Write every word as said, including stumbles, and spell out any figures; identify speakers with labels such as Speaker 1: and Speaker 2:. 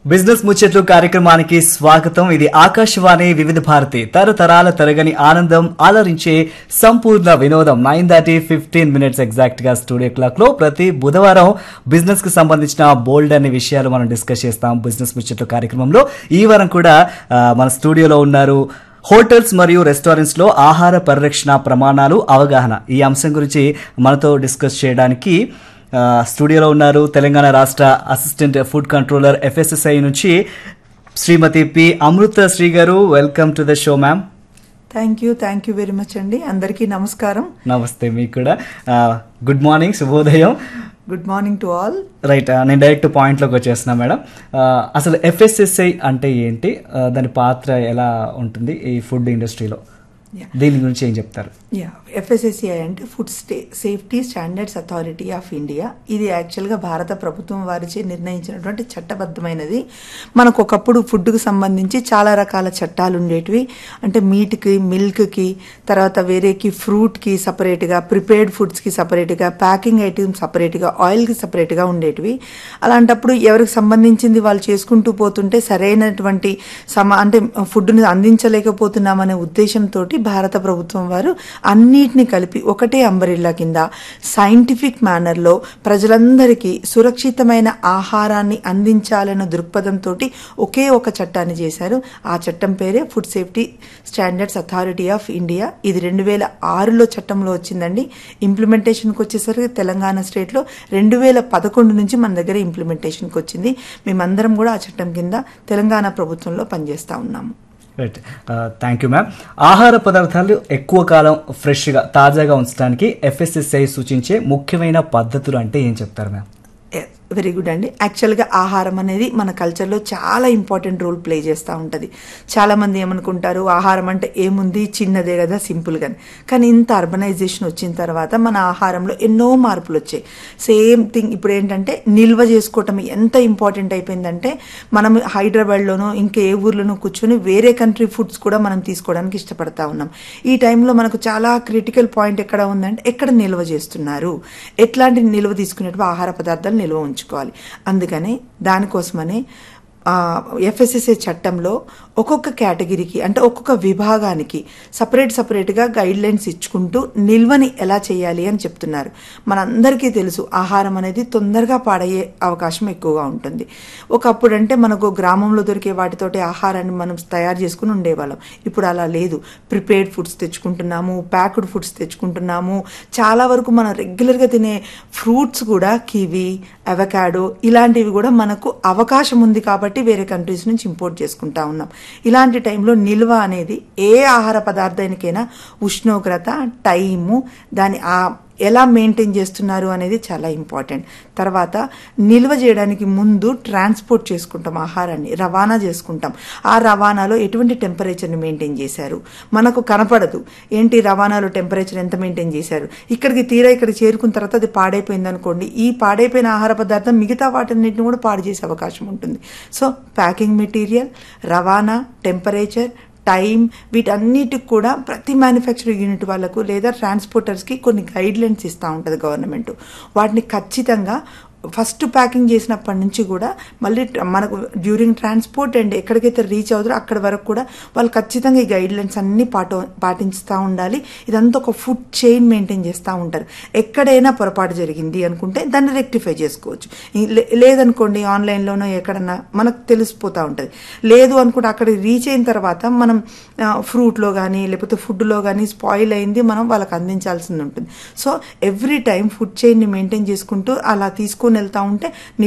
Speaker 1: Business ముచ్చట్లు కార్యక్రమానికి స్వాగతం. ఇది ఆకాశవాణి వివిధ భారతి తరతరాల తరగని ఆనందం ఆలరించే సంపూర్ణ వినోదం. నైన్ దాటి ఫిఫ్టీన్ మినిట్స్ ఎగ్జాక్ట్ గా స్టూడియో క్లాక్ లో ప్రతి బుధవారం బిజినెస్ కి సంబంధించిన బోల్డ్ అనే విషయాలు మనం డిస్కస్ చేస్తాం బిజినెస్ ముచ్చట్లు కార్యక్రమంలో. ఈ వారం కూడా మన స్టూడియోలో ఉన్నారు హోటల్స్ మరియు రెస్టారెంట్స్ లో ఆహార పరిరక్షణ ప్రమాణాలు అవగాహన, ఈ అంశం గురించి మనతో డిస్కస్ చేయడానికి స్టూడియోలో ఉన్నారు తెలంగాణ రాష్ట్ర అసిస్టెంట్ ఫుడ్ కంట్రోలర్ ఎఫ్ఎస్ఎస్ఐ నుంచి శ్రీమతి పి అమృత శ్రీ గారు. Welcome to the show ma'am.
Speaker 2: Thank you thank you very much అండి. అందరికీ నమస్కారం.
Speaker 1: నమస్తే మీకు కూడా. గుడ్ మార్నింగ్, శుభోదయం.
Speaker 2: Good morning to all.
Speaker 1: Right, నేను డైరెక్ట్ పాయింట్లోకి వచ్చేస్తున్నా మేడం. అసలు ఎఫ్ఎస్ఎస్ఐ అంటే ఏంటి, దాని పాత్ర ఎలా ఉంటుంది ఈ ఫుడ్ ఇండస్ట్రీలో, దీని గురించి ఏం చెప్తారు?
Speaker 2: యా ఎఫ్ఎస్ఎస్సిఐ అంటే food stay safety standards authority of India. ఇది యాక్చువల్గా భారత ప్రభుత్వం వారిచే నిర్ణయించినటువంటి చట్టబద్ధమైనది. మనకు ఒకప్పుడు ఫుడ్కి సంబంధించి చాలా రకాల చట్టాలు ఉండేటివి. అంటే మీట్కి, మిల్క్కి, తర్వాత వేరేకి ఫ్రూట్కి సపరేట్గా, ప్రిపేర్డ్ ఫుడ్స్కి సపరేట్గా, ప్యాకింగ్ ఐటమ్స్ సపరేట్గా, ఆయిల్కి సపరేట్గా ఉండేటివి. అలాంటప్పుడు ఎవరికి సంబంధించింది వాళ్ళు చేసుకుంటూ పోతుంటే సరైనటువంటి సమా అంటే ఫుడ్ని అందించలేకపోతున్నామనే ఉద్దేశంతో భారత ప్రభుత్వం వారు అన్నిటిని కలిపి ఒకటే అంబరిల్లా కింద సైంటిఫిక్ మేనర్లో ప్రజలందరికీ సురక్షితమైన ఆహారాన్ని అందించాలన్న దృక్పథంతో ఒకే ఒక చట్టాన్ని చేశారు. ఆ చట్టం పేరే food safety standards authority of India. ఇది రెండు వేల ఆరులో చట్టంలో వచ్చిందండి. ఇంప్లిమెంటేషన్కి వచ్చేసరికి తెలంగాణ స్టేట్లో రెండు వేల పదకొండు నుంచి మన దగ్గర ఇంప్లిమెంటేషన్కి వచ్చింది. మేమందరం కూడా ఆ చట్టం కింద తెలంగాణ ప్రభుత్వంలో పనిచేస్తూ ఉన్నాము.
Speaker 1: Right, thank you ma'am. ఆహార పదార్థాలు ఎక్కువ కాలం ఫ్రెష్గా తాజాగా ఉంచడానికి ఎఫ్ఎస్ఎస్ఐ సూచించే ముఖ్యమైన పద్ధతులు అంటే ఏం చెప్తారు మ్యామ్?
Speaker 2: వెరీ గుడ్ అండి. యాక్చువల్గా ఆహారం అనేది మన కల్చర్లో చాలా ఇంపార్టెంట్ రోల్ ప్లే చేస్తూ ఉంటుంది. చాలామంది ఏమనుకుంటారు, ఆహారం అంటే ఏముంది, చిన్నదే కదా, సింపుల్గా. కానీ ఇంత అర్బనైజేషన్ వచ్చిన తర్వాత మన ఆహారంలో ఎన్నో మార్పులు వచ్చాయి. సేమ్ థింగ్ ఇప్పుడు ఏంటంటే నిల్వ చేసుకోవటం ఎంత ఇంపార్టెంట్ అయిపోయిందంటే, మనం హైదరాబాద్లోనో ఇంకా ఏ ఊర్లోనో కూర్చొని వేరే కంట్రీ ఫుడ్స్ కూడా మనం తీసుకోవడానికి ఇష్టపడతా ఉన్నాం. ఈ టైంలో మనకు చాలా క్రిటికల్ పాయింట్ ఎక్కడ ఉందంటే, ఎక్కడ నిల్వ చేస్తున్నారు, ఎట్లాంటి నిల్వ తీసుకునేటప్పుడు ఆహార పదార్థాలు నిల్వ ఉంచుకోవాలి. అందుకనే దానికోసమనే ఎఫ్ఎస్ఎస్ఐ చట్టంలో ఒక్కొక్క కేటగిరీకి అంటే ఒక్కొక్క విభాగానికి సపరేట్ సపరేట్గా గైడ్ లైన్స్ ఇచ్చుకుంటూ నిల్వని ఎలా చేయాలి అని చెప్తున్నారు. మనందరికీ తెలుసు ఆహారం అనేది తొందరగా పాడయ్యే అవకాశం ఎక్కువగా ఉంటుంది. ఒకప్పుడు అంటే మనకు గ్రామంలో దొరికే వాటితోటి ఆహారాన్ని మనం తయారు చేసుకుని ఉండేవాళ్ళం. ఇప్పుడు అలా లేదు. Prepared foods తెచ్చుకుంటున్నాము, packed foods తెచ్చుకుంటున్నాము. చాలా వరకు మనం రెగ్యులర్గా తినే ఫ్రూట్స్ కూడా కివి, అవకాడో ఇలాంటివి కూడా మనకు అవకాశం ఉంది కాబట్టి వేరే కంట్రీస్ నుంచి ఇంపోర్ట్ చేసుకుంటా ఉన్నాం. ఇలాంటి టైంలో నిల్వ అనేది ఏ ఆహార పదార్థానికైనా ఉష్ణోగ్రత, టైము, దాని ఆ ఎలా మెయింటైన్ చేస్తున్నారు అనేది చాలా ఇంపార్టెంట్. తర్వాత నిల్వ చేయడానికి ముందు ట్రాన్స్పోర్ట్ చేసుకుంటాం, ఆహారాన్ని రవాణా చేసుకుంటాం. ఆ రవాణాలో ఎటువంటి టెంపరేచర్ని మెయింటైన్ చేశారు మనకు కనపడదు. ఏంటి రవాణాలో టెంపరేచర్ ఎంత మెయింటైన్ చేశారు, ఇక్కడికి తీరా ఇక్కడికి చేరుకున్న తర్వాత అది పాడైపోయింది అనుకోండి, ఈ పాడైపోయిన ఆహార పదార్థం మిగతా వాటన్నిటిని కూడా పాడు చేసే అవకాశం ఉంటుంది. సో ప్యాకింగ్ మెటీరియల్, రవాణా, టెంపరేచర్, టైం, వీటన్నిటికి కూడా ప్రతి మ్యానుఫ్యాక్చరింగ్ యూనిట్ వాళ్ళకు లేదా ట్రాన్స్పోర్టర్స్కి కొన్ని గైడ్ లైన్స్ ఇస్తూ ఉంటుంది గవర్నమెంట్. వాటిని ఖచ్చితంగా ఫస్ట్ ప్యాకింగ్ చేసినప్పటి నుంచి కూడా మళ్ళీ మనకు డ్యూరింగ్ ట్రాన్స్పోర్ట్ అండ్ ఎక్కడికైతే రీచ్ అవుతారో అక్కడి వరకు కూడా వాళ్ళు ఖచ్చితంగా ఈ గైడ్ లైన్స్ అన్నీ పాట పాటిస్తూ ఉండాలి. ఇదంతా ఒక ఫుడ్ చైన్ మెయింటైన్ చేస్తూ ఉంటారు. ఎక్కడైనా పొరపాటు జరిగింది అనుకుంటే దాన్ని రెక్టిఫై చేసుకోవచ్చు. లేదనుకోండి ఆన్లైన్లోనో ఎక్కడన్నా మనకు తెలిసిపోతూ ఉంటుంది. లేదు అనుకుంటే అక్కడికి రీచ్ అయిన తర్వాత మనం ఫ్రూట్లో కానీ లేకపోతే ఫుడ్లో కానీ స్పాయిల్ అయింది మనం వాళ్ళకి అందించాల్సింది ఉంటుంది. So every time food చైన్ని maintain చేసుకుంటూ అలా తీసుకుని వెళ్తూ ఉంటే